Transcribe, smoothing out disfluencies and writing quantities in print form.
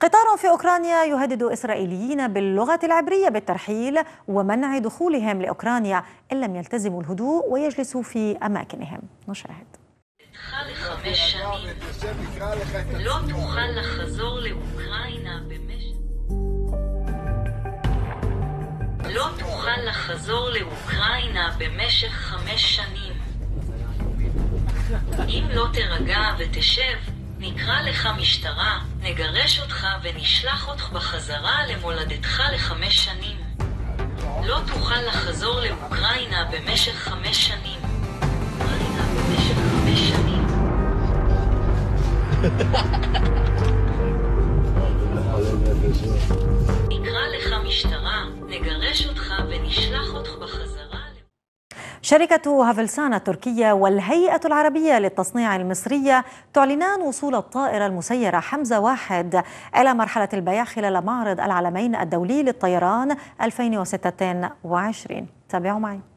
قطار في أوكرانيا يهدد إسرائيليين باللغة العبرية بالترحيل ومنع دخولهم לأوكرانيا إن لم يلتزموا الهدوء ويجلسوا في أماكنهم. نشاهد. לא תוכל לחזור לאוקראינה במשך לא תוכל לחזור לאוקראינה במשך 5 שנים. אם לא תרגע ותשב, נקרא לך משטרה, נגרש אותך ונשלח אותך בחזרה למולדתך ל5 שנים. לא תוכל לחזור לאוקראינה במשך 5 שנים. אוקראינה במשך 5 שנים. נקרא לך משטרה, נגרש אותך ונשלח אותך בחזרה. شركة هافلسان التركية والهيئة العربية للتصنيع المصرية تعلنان وصول الطائرة المسيرة حمزة 1 إلى مرحلة البيع خلال معرض العالمين الدولي للطيران 2026. تابعوا معي.